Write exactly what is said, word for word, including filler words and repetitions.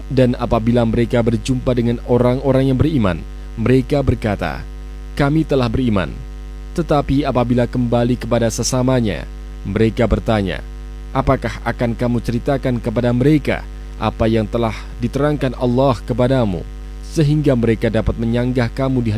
Dan apabila mereka berjumpa dengan orang-orang yang beriman, mereka berkata, "Kami telah beriman." Tetapi apabila kembali kepada sesamanya, mereka bertanya, "Apakah akan kamu ceritakan kepada mereka apa yang telah diterangkan Allah kepadamu, sehingga mereka dapat menyanggah kamu di